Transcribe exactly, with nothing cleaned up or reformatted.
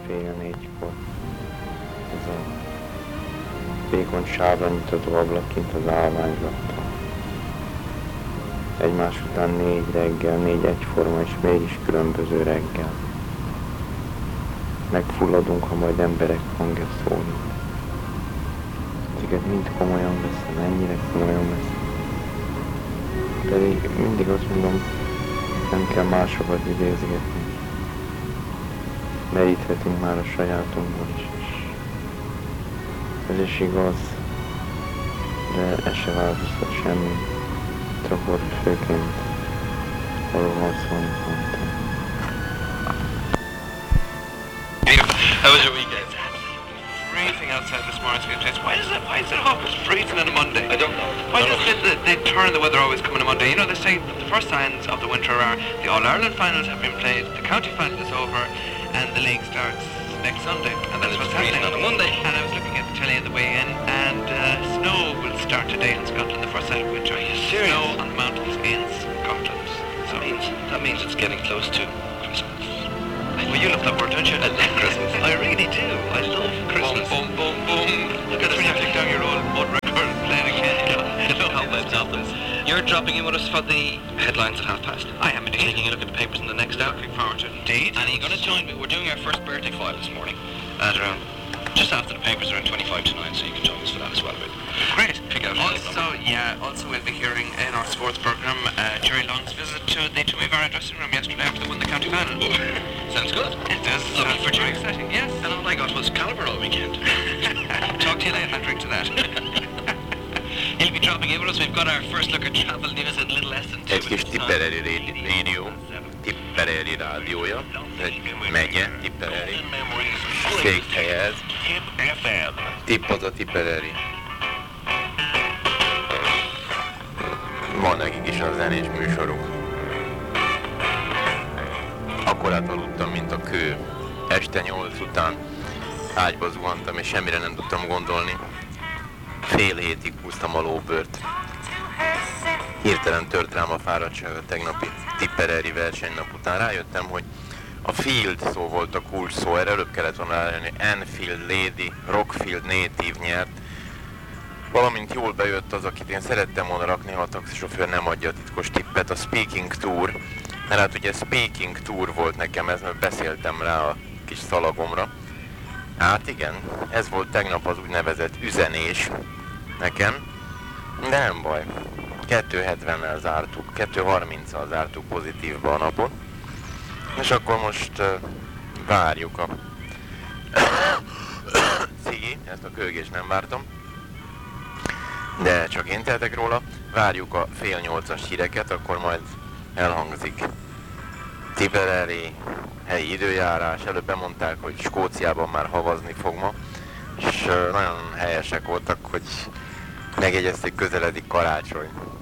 fél négykor. Ez a vékony sávra nyitott ablak kint az állványzattal. Egymás után négy reggel, négy egyforma és mégis különböző reggel. Megfulladunk, ha majd emberek hangja szólnak. Ezeket mind komolyan veszem, ennyire komolyan veszem. Pedig mindig azt mondom, nem kell másokat idézgetni. Meríthetünk már a sajátunkban is. Ez is igaz, de ez se változtat semmi. Akkor főként arról van szó, amit mondtam. How was your weekend? Freezing outside this morning to place. Why is it? Why is it always freezing on a Monday? I don't know. Why does the, they turn the weather always come on a Monday? You know, they say that the first signs of the winter are the All-Ireland finals have been played, the county final is over, and the league starts next Sunday. And that's And what's it's freezing happening. on a Monday. And I was looking at the telly on the way in, and uh, snow will start today in Scotland, the first sign of winter. serious? Snow on the mountains in Scotland. So, That means, that means it's getting close to Christmas. well, you love that word, don't you? I love Christmas. I really do. I love Christmas. Boom, boom, boom, boom. Look at three take down your old mud record playing again. You know, you know how that's happened. You're dropping in with us for the headlines at half past. I am indeed. Taking a look at the papers in the next hour. Looking forward to it indeed. And are you going to join me? We're doing our first birthday file this morning at around just after the papers, around twenty-five to nine, so you can join us for that as well. Great. Pick out Also, yeah, also we'll be hearing in our sports programme uh, Jerry Long's visit to the Toomevara dressing room yesterday after they won the county final. Sounds good. It does. Lovely for very Jerry. exciting, yes. And all I got was Caliber all weekend. Talk to you later, I'll drink to that. He'll be dropping in with us. We've got our first look at travel news in Little Essen. Egy kis Tipperary rádió, Tipperary rádiója, egy megye, Tipperary, székhelye ez, Tipp az a Tipperary. Van nekik is a zenés műsoruk. Akkorát aludtam, mint a kő. Este nyolc után ágyba zuhantam, és semmire nem tudtam gondolni. Fél hétig húztam a lóbört. Hirtelen tört rám a fáradtság a tegnapi Tipperary versenynap után. Rájöttem, hogy a Field szó volt a kulcs szó, erre előbb kellett volna rájönni. Enfield Lady, Rockfield Native nyert. Valamint jól bejött az, akit én szerettem volna rakni, ha a taxisofőr nem adja a titkos tippet, a Speaking Tour. Mert hát ugye Speaking Tour volt nekem ez, mert beszéltem rá a kis szalagomra. Hát igen, ez volt tegnap az úgynevezett üzenés nekem, de nem baj. kettő hetvennel zártuk, kettő harminccal zártuk pozitívba a napot. És akkor most uh, várjuk a Szigi, ezt a kölgést nem vártam, de csak én tehetek róla. Várjuk a fél nyolcas híreket, akkor majd elhangzik Tipperary, helyi időjárás. Előbb bemondták, hogy Skóciában már havazni fog ma, és uh, nagyon helyesek voltak, hogy megjegyezték, közeledik karácsony.